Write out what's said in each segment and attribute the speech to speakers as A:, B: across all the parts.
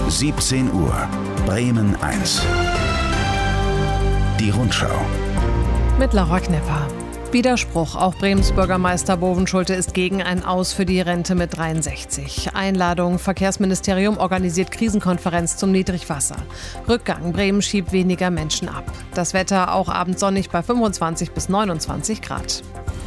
A: 17 Uhr, Bremen 1. Die Rundschau.
B: Mit Laura Knepper. Widerspruch. Auch Bremens Bürgermeister Bovenschulte ist gegen ein Aus für die Rente mit 63. Einladung. Verkehrsministerium organisiert Krisenkonferenz zum Niedrigwasser. Rückgang. Bremen schiebt weniger Menschen ab. Das Wetter auch abends sonnig bei 25 bis 29 Grad.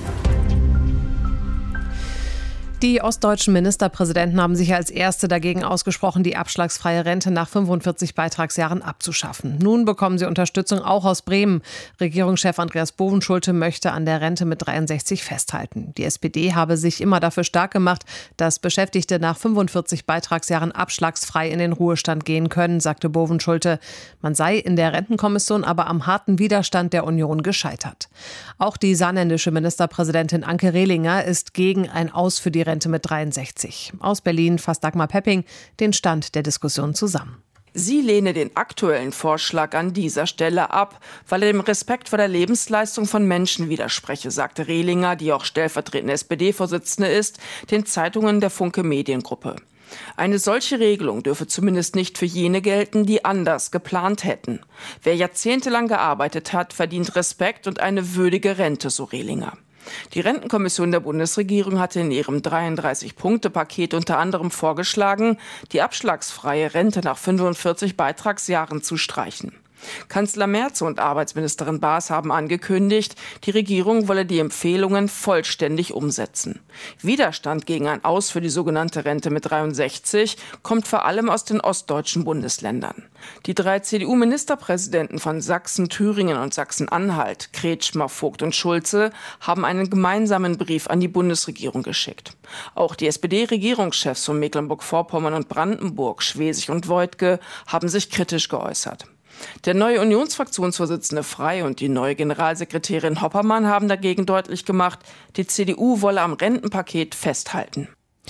B: Die ostdeutschen Ministerpräsidenten haben sich als Erste dagegen ausgesprochen, die abschlagsfreie Rente nach 45 Beitragsjahren abzuschaffen. Nun bekommen sie Unterstützung auch aus Bremen. Regierungschef Andreas Bovenschulte möchte an der Rente mit 63 festhalten. Die SPD habe sich immer dafür stark gemacht, dass Beschäftigte nach 45 Beitragsjahren abschlagsfrei in den Ruhestand gehen können, sagte Bovenschulte. Man sei in der Rentenkommission aber am harten Widerstand der Union gescheitert. Auch die saarländische Ministerpräsidentin Anke Rehlinger ist gegen ein Aus für die Rente mit 63. Aus Berlin fasst Dagmar Pepping den Stand der Diskussion zusammen.
C: Sie lehne den aktuellen Vorschlag an dieser Stelle ab, weil er dem Respekt vor der Lebensleistung von Menschen widerspreche, sagte Rehlinger, die auch stellvertretende SPD-Vorsitzende ist, den Zeitungen der Funke Mediengruppe. Eine solche Regelung dürfe zumindest nicht für jene gelten, die anders geplant hätten. Wer jahrzehntelang gearbeitet hat, verdient Respekt und eine würdige Rente, so Rehlinger. Die Rentenkommission der Bundesregierung hatte in ihrem 33-Punkte-Paket unter anderem vorgeschlagen, die abschlagsfreie Rente nach 45 Beitragsjahren zu streichen. Kanzler Merz und Arbeitsministerin Baas haben angekündigt, die Regierung wolle die Empfehlungen vollständig umsetzen. Widerstand gegen ein Aus für die sogenannte Rente mit 63 kommt vor allem aus den ostdeutschen Bundesländern. Die 3 CDU-Ministerpräsidenten von Sachsen, Thüringen und Sachsen-Anhalt, Kretschmer, Vogt und Schulze, haben einen gemeinsamen Brief an die Bundesregierung geschickt. Auch die SPD-Regierungschefs von Mecklenburg-Vorpommern und Brandenburg, Schwesig und Woidke, haben sich kritisch geäußert. Der neue Unionsfraktionsvorsitzende Frey und die neue Generalsekretärin Hoppermann haben dagegen deutlich gemacht, die CDU wolle am Rentenpaket festhalten.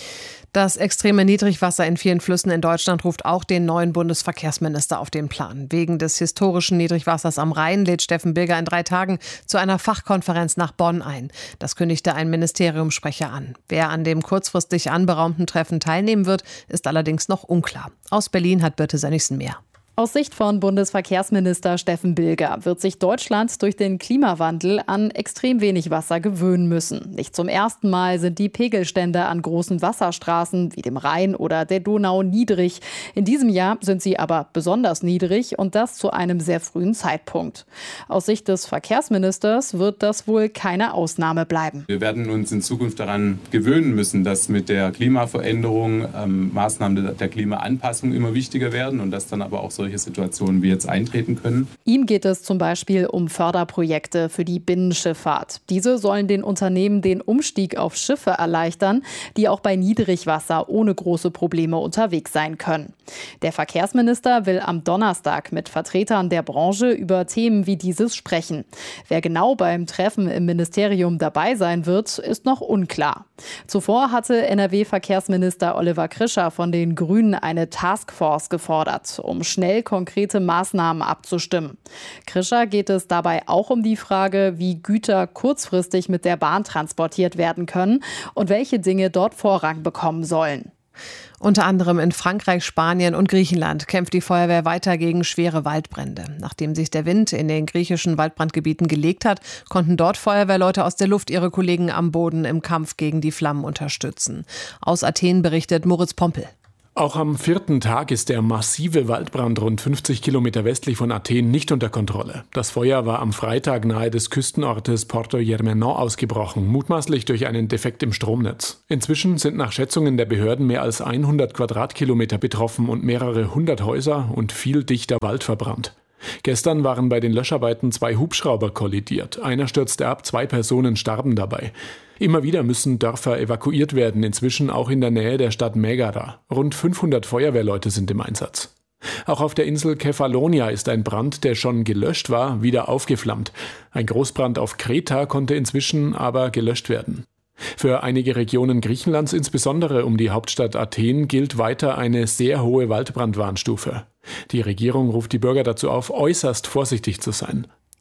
B: Das extreme Niedrigwasser in vielen Flüssen in Deutschland ruft auch den neuen Bundesverkehrsminister auf den Plan. Wegen des historischen Niedrigwassers am Rhein lädt Steffen Bilger in 3 Tagen zu einer Fachkonferenz nach Bonn ein. Das kündigte ein Ministeriumssprecher an. Wer an dem kurzfristig anberaumten Treffen teilnehmen wird, ist allerdings noch unklar. Aus Berlin hat Birte Sönnigsen mehr.
D: Aus Sicht von Bundesverkehrsminister Steffen Bilger wird sich Deutschland durch den Klimawandel an extrem wenig Wasser gewöhnen müssen. Nicht zum ersten Mal sind die Pegelstände an großen Wasserstraßen wie dem Rhein oder der Donau niedrig. In diesem Jahr sind sie aber besonders niedrig und das zu einem sehr frühen Zeitpunkt. Aus Sicht des Verkehrsministers wird das wohl keine Ausnahme bleiben.
E: Wir werden uns in Zukunft daran gewöhnen müssen, dass mit der Klimaveränderung Maßnahmen der Klimaanpassung immer wichtiger werden und dass dann aber auch solche Situationen wie jetzt eintreten können.
D: Ihm geht es zum Beispiel um Förderprojekte für die Binnenschifffahrt. Diese sollen den Unternehmen den Umstieg auf Schiffe erleichtern, die auch bei Niedrigwasser ohne große Probleme unterwegs sein können. Der Verkehrsminister will am Donnerstag mit Vertretern der Branche über Themen wie dieses sprechen. Wer genau beim Treffen im Ministerium dabei sein wird, ist noch unklar. Zuvor hatte NRW-Verkehrsminister Oliver Krischer von den Grünen eine Taskforce gefordert, um schnell konkrete Maßnahmen abzustimmen. Krischer geht es dabei auch um die Frage, wie Güter kurzfristig mit der Bahn transportiert werden können und welche Dinge dort Vorrang bekommen sollen.
B: Unter anderem in Frankreich, Spanien und Griechenland kämpft die Feuerwehr weiter gegen schwere Waldbrände. Nachdem sich der Wind in den griechischen Waldbrandgebieten gelegt hat, konnten dort Feuerwehrleute aus der Luft ihre Kollegen am Boden im Kampf gegen die Flammen unterstützen. Aus Athen berichtet Moritz Pompel.
F: Auch am 4. Tag ist der massive Waldbrand rund 50 Kilometer westlich von Athen nicht unter Kontrolle. Das Feuer war am Freitag nahe des Küstenortes Porto Germenon ausgebrochen, mutmaßlich durch einen Defekt im Stromnetz. Inzwischen sind nach Schätzungen der Behörden mehr als 100 Quadratkilometer betroffen und mehrere hundert Häuser und viel dichter Wald verbrannt. Gestern waren bei den Löscharbeiten 2 Hubschrauber kollidiert. Einer stürzte ab, 2 Personen starben dabei. Immer wieder müssen Dörfer evakuiert werden, inzwischen auch in der Nähe der Stadt Megara. Rund 500 Feuerwehrleute sind im Einsatz. Auch auf der Insel Kefalonia ist ein Brand, der schon gelöscht war, wieder aufgeflammt. Ein Großbrand auf Kreta konnte inzwischen aber gelöscht werden. Für einige Regionen Griechenlands, insbesondere um die Hauptstadt Athen, gilt weiter eine sehr hohe Waldbrandwarnstufe. Die Regierung ruft die Bürger dazu auf, äußerst vorsichtig zu sein.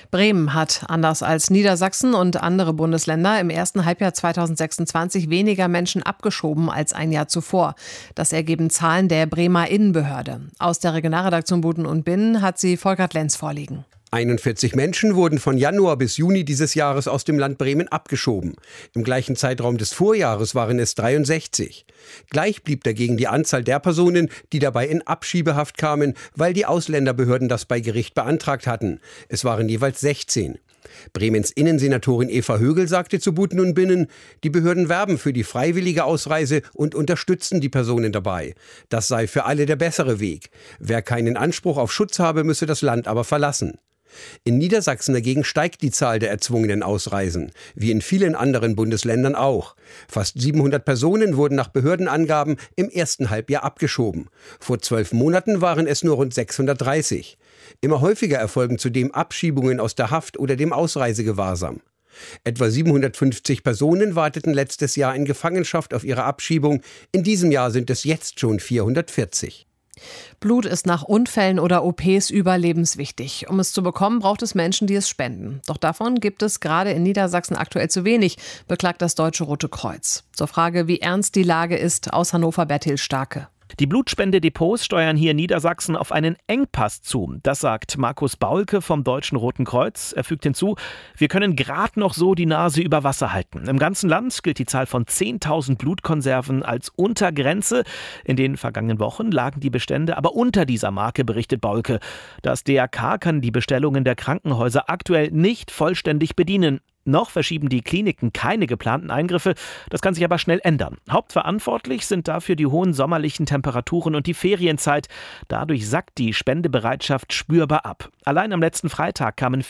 B: Bremen hat, anders als Niedersachsen und andere Bundesländer, im ersten Halbjahr 2026 weniger Menschen abgeschoben als ein Jahr zuvor. Das ergeben Zahlen der Bremer Innenbehörde. Aus der Regionalredaktion Buden und Binnen hat sie Volkert Lenz vorliegen.
G: 41 Menschen wurden von Januar bis Juni dieses Jahres aus dem Land Bremen abgeschoben. Im gleichen Zeitraum des Vorjahres waren es 63. Gleich blieb dagegen die Anzahl der Personen, die dabei in Abschiebehaft kamen, weil die Ausländerbehörden das bei Gericht beantragt hatten. Es waren jeweils 16. Bremens Innensenatorin Eva Högel sagte zu Buten und Binnen, die Behörden werben für die freiwillige Ausreise und unterstützen die Personen dabei. Das sei für alle der bessere Weg. Wer keinen Anspruch auf Schutz habe, müsse das Land aber verlassen. In Niedersachsen dagegen steigt die Zahl der erzwungenen Ausreisen, wie in vielen anderen Bundesländern auch. Fast 700 Personen wurden nach Behördenangaben im ersten Halbjahr abgeschoben. Vor 12 Monaten waren es nur rund 630. Immer häufiger erfolgen zudem Abschiebungen aus der Haft oder dem Ausreisegewahrsam. Etwa 750 Personen warteten letztes Jahr in Gefangenschaft auf ihre Abschiebung. In diesem Jahr sind es jetzt schon 440.
B: Blut ist nach Unfällen oder OPs überlebenswichtig. Um es zu bekommen, braucht es Menschen, die es spenden. Doch davon gibt es gerade in Niedersachsen aktuell zu wenig, beklagt das Deutsche Rote Kreuz. Zur Frage, wie ernst die Lage ist, aus Hannover Bertil Starke.
H: Die Blutspende-Depots steuern hier in Niedersachsen auf einen Engpass zu. Das sagt Markus Baulke vom Deutschen Roten Kreuz. Er fügt hinzu, wir können gerade noch so die Nase über Wasser halten. Im ganzen Land gilt die Zahl von 10.000 Blutkonserven als Untergrenze. In den vergangenen Wochen lagen die Bestände aber unter dieser Marke, berichtet Baulke. Das DRK kann die Bestellungen der Krankenhäuser aktuell nicht vollständig bedienen. Noch verschieben die Kliniken keine geplanten Eingriffe. Das kann sich aber schnell ändern. Hauptverantwortlich sind dafür die hohen sommerlichen Temperaturen und die Ferienzeit. Dadurch sackt die Spendebereitschaft spürbar ab. Allein am letzten Freitag kamen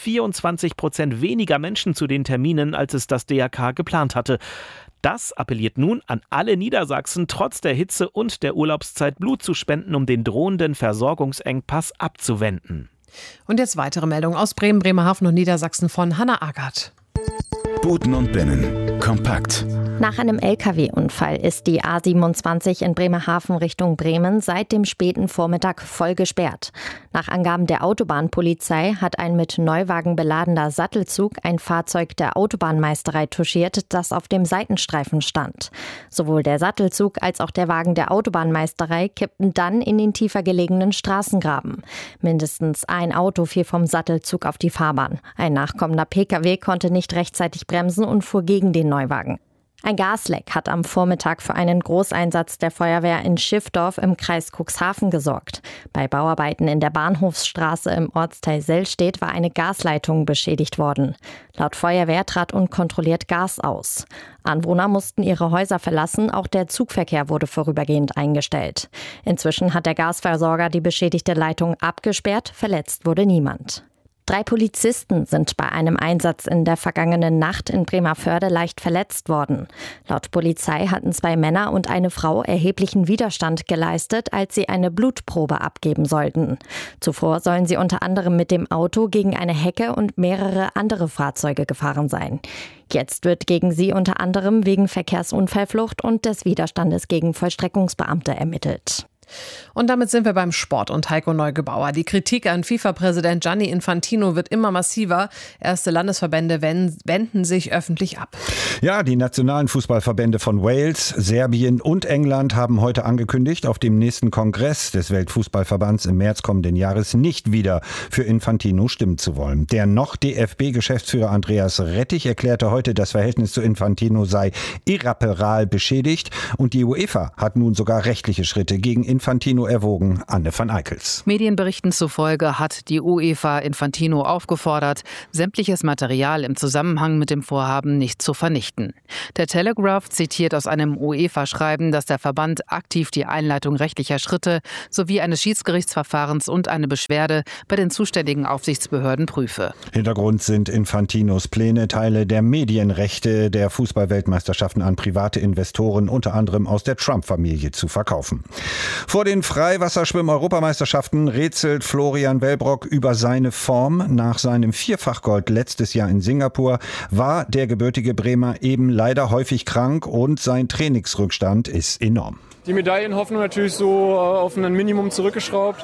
H: 24% weniger Menschen zu den Terminen, als es das DRK geplant hatte. Das appelliert nun an alle Niedersachsen, trotz der Hitze und der Urlaubszeit Blut zu spenden, um den drohenden Versorgungsengpass abzuwenden.
B: Und jetzt weitere Meldungen aus Bremen, Bremerhaven und Niedersachsen von Hannah Agard.
A: Buten und Binnen. Kompakt.
I: Nach einem Lkw-Unfall ist die A27 in Bremerhaven Richtung Bremen seit dem späten Vormittag voll gesperrt. Nach Angaben der Autobahnpolizei hat ein mit Neuwagen beladener Sattelzug ein Fahrzeug der Autobahnmeisterei touchiert, das auf dem Seitenstreifen stand. Sowohl der Sattelzug als auch der Wagen der Autobahnmeisterei kippten dann in den tiefer gelegenen Straßengraben. Mindestens ein Auto fiel vom Sattelzug auf die Fahrbahn. Ein nachkommender Pkw konnte nicht rechtzeitig bremsen und fuhr gegen den Neuwagen. Ein Gasleck hat am Vormittag für einen Großeinsatz der Feuerwehr in Schiffdorf im Kreis Cuxhaven gesorgt. Bei Bauarbeiten in der Bahnhofsstraße im Ortsteil Sellstedt war eine Gasleitung beschädigt worden. Laut Feuerwehr trat unkontrolliert Gas aus. Anwohner mussten ihre Häuser verlassen, auch der Zugverkehr wurde vorübergehend eingestellt. Inzwischen hat der Gasversorger die beschädigte Leitung abgesperrt, verletzt wurde niemand. 3 Polizisten sind bei einem Einsatz in der vergangenen Nacht in Bremervörde leicht verletzt worden. Laut Polizei hatten 2 Männer und eine Frau erheblichen Widerstand geleistet, als sie eine Blutprobe abgeben sollten. Zuvor sollen sie unter anderem mit dem Auto gegen eine Hecke und mehrere andere Fahrzeuge gefahren sein. Jetzt wird gegen sie unter anderem wegen Verkehrsunfallflucht und des Widerstandes gegen Vollstreckungsbeamte ermittelt.
B: Und damit sind wir beim Sport und Heiko Neugebauer. Die Kritik an FIFA-Präsident Gianni Infantino wird immer massiver. Erste Landesverbände wenden sich öffentlich ab.
J: Ja, die nationalen Fußballverbände von Wales, Serbien und England haben heute angekündigt, auf dem nächsten Kongress des Weltfußballverbands im März kommenden Jahres nicht wieder für Infantino stimmen zu wollen. Der noch DFB-Geschäftsführer Andreas Rettich erklärte heute, das Verhältnis zu Infantino sei irreparabel beschädigt und die UEFA hat nun sogar rechtliche Schritte gegen Infantino erwogen. Anne van Eickels.
K: Medienberichten zufolge hat die UEFA Infantino aufgefordert, sämtliches Material im Zusammenhang mit dem Vorhaben nicht zu vernichten. Der Telegraph zitiert aus einem UEFA-Schreiben, dass der Verband aktiv die Einleitung rechtlicher Schritte sowie eines Schiedsgerichtsverfahrens und eine Beschwerde bei den zuständigen Aufsichtsbehörden prüfe.
J: Hintergrund sind Infantinos Pläne, Teile der Medienrechte der Fußballweltmeisterschaften an private Investoren, unter anderem aus der Trump-Familie, zu verkaufen. Vor den Freiwasserschwimm-Europameisterschaften rätselt Florian Wellbrock über seine Form. Nach seinem Vierfachgold letztes Jahr in Singapur war der gebürtige Bremer eben leider häufig krank und sein Trainingsrückstand ist enorm.
L: Die Medaillenhoffnung natürlich so auf ein Minimum zurückgeschraubt.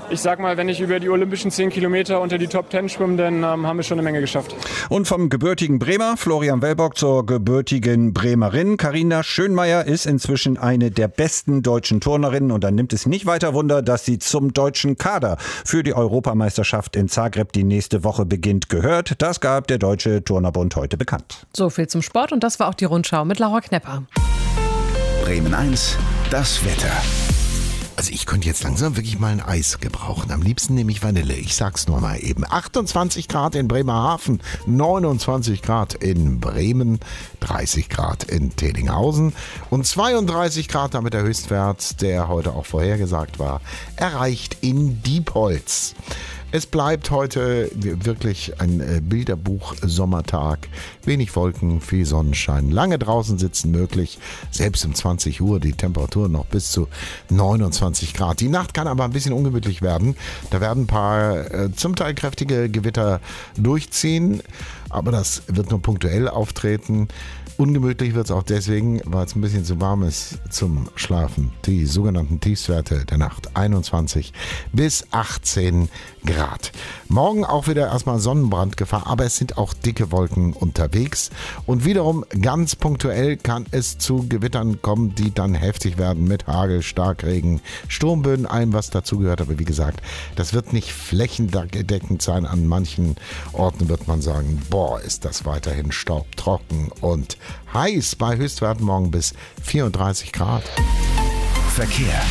L: ich sag mal, wenn ich über die olympischen 10 Kilometer unter die Top 10 schwimme, dann haben wir schon eine Menge geschafft.
J: Und vom gebürtigen Bremer, Florian Wellbock, zur gebürtigen Bremerin. Carina Schönmeier ist inzwischen eine der besten deutschen Turnerinnen und dann nimmt es nicht weiter Wunder, dass sie zum deutschen Kader für die Europameisterschaft in Zagreb, die nächste Woche beginnt, gehört. Das gab der Deutsche Turnerbund heute bekannt.
B: So viel zum Sport und das war auch die Rundschau mit Laura Knepper.
A: Bremen 1, das Wetter.
M: Also ich könnte jetzt langsam wirklich mal ein Eis gebrauchen. Am liebsten nehme ich Vanille. Ich sag's nur mal eben. 28 Grad in Bremerhaven, 29 Grad in Bremen, 30 Grad in Telinghausen und 32 Grad, damit der Höchstwert, der heute auch vorhergesagt war, erreicht in Diepholz. Es bleibt heute wirklich ein Bilderbuch-Sommertag. Wenig Wolken, viel Sonnenschein. Lange draußen sitzen möglich. Selbst um 20 Uhr die Temperatur noch bis zu 29 Grad. Die Nacht kann aber ein bisschen ungemütlich werden. Da werden ein paar zum Teil kräftige Gewitter durchziehen. Aber das wird nur punktuell auftreten. Ungemütlich wird es auch deswegen, weil es ein bisschen zu warm ist zum Schlafen. Die sogenannten Tiefstwerte der Nacht 21 bis 18 Grad. Morgen auch wieder erstmal Sonnenbrandgefahr, aber es sind auch dicke Wolken unterwegs. Und wiederum ganz punktuell kann es zu Gewittern kommen, die dann heftig werden mit Hagel, Starkregen, Sturmböen, allem was dazugehört. Aber wie gesagt, das wird nicht flächendeckend sein. An manchen Orten wird man sagen, boah, ist das weiterhin staubtrocken und heiß bei Höchstwerten morgen bis 34 Grad.
A: Verkehr.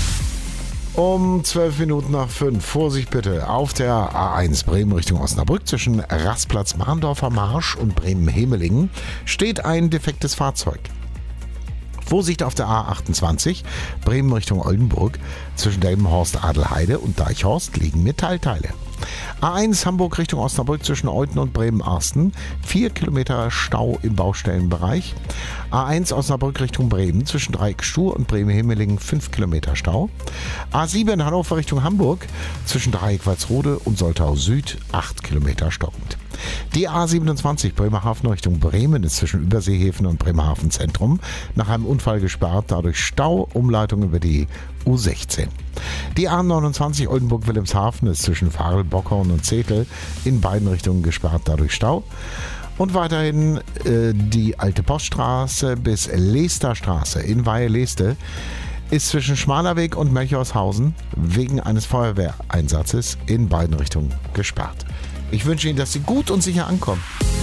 M: Um 12 Minuten nach 5, Vorsicht bitte, auf der A1 Bremen Richtung Osnabrück zwischen Rastplatz Mahndorfer Marsch und Bremen-Hemelingen steht ein defektes Fahrzeug. Vorsicht auf der A28 Bremen Richtung Oldenburg zwischen Delmenhorst-Adelheide und Deichhorst liegen Metallteile. A1 Hamburg Richtung Osnabrück zwischen Euthen und Bremen-Arsten, 4 Kilometer Stau im Baustellenbereich. A1 Osnabrück Richtung Bremen zwischen Dreieck-Stur und Bremen-Hemelingen, 5 Kilometer Stau. A7 Hannover Richtung Hamburg zwischen Dreieck-Walsrode und Soltau Süd, 8 Kilometer stockend. Die A27 Bremerhaven Richtung Bremen ist zwischen Überseehäfen und Bremerhaven Zentrum nach einem Unfall gesperrt, dadurch Stau, Umleitung über die U16. Die A29 Oldenburg-Wilhelmshaven ist zwischen Varel, Bockhorn und Zetel in beiden Richtungen gesperrt, dadurch Stau. Und weiterhin die Alte Poststraße bis Leesterstraße in Weihe-Leeste ist zwischen Schmalerweg und Melchorshausen wegen eines Feuerwehreinsatzes in beiden Richtungen gesperrt. Ich wünsche Ihnen, dass Sie gut und sicher ankommen.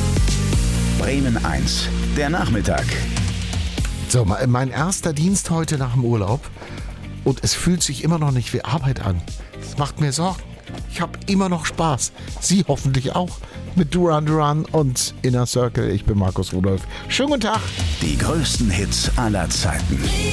A: Bremen 1, der Nachmittag.
M: So, mein erster Dienst heute nach dem Urlaub und es fühlt sich immer noch nicht wie Arbeit an. Das macht mir Sorgen. Ich habe immer noch Spaß. Sie hoffentlich auch. Mit Duran Duran und Inner Circle. Ich bin Markus Rudolph. Schönen guten Tag.
A: Die größten Hits aller Zeiten.